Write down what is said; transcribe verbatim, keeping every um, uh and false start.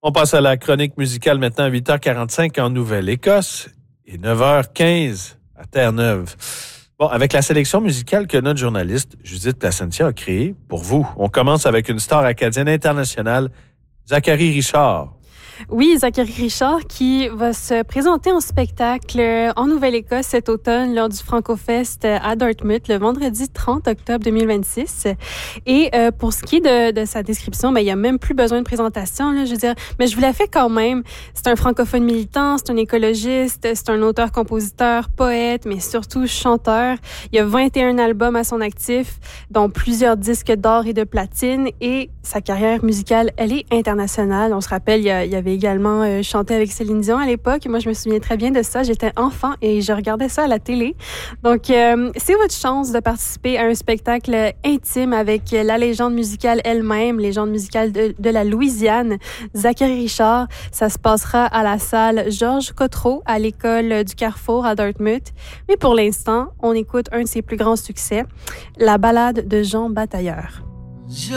On passe à la chronique musicale maintenant à huit heures quarante-cinq en Nouvelle-Écosse et neuf heures quinze à Terre-Neuve. Bon, avec la sélection musicale que notre journaliste Judith Placentia a créée pour vous, on commence avec une star acadienne internationale, Zachary Richard. Oui, Zachary Richard qui va se présenter en spectacle en Nouvelle-Écosse cet automne lors du Francofest à Dartmouth le vendredi trente octobre deux mille vingt-six. Et euh, pour ce qui est de, de sa description, ben, il n'y a même plus besoin de présentation, là, je veux dire, mais je vous la fais quand même. C'est un francophone militant, c'est un écologiste, c'est un auteur-compositeur, poète, mais surtout chanteur. Il y a vingt et un albums à son actif, dont plusieurs disques d'or et de platine, et sa carrière musicale, elle est internationale. On se rappelle, il y a, il y avait également euh, chanté avec Céline Dion à l'époque. Moi, je me souviens très bien de ça. J'étais enfant et je regardais ça à la télé. Donc, euh, c'est votre chance de participer à un spectacle intime avec la légende musicale elle-même, légende musicale de, de la Louisiane, Zachary Richard. Ça se passera à la salle Georges Cotreau à l'école du Carrefour à Dartmouth. Mais pour l'instant, on écoute un de ses plus grands succès, la ballade de Jean Batailleur.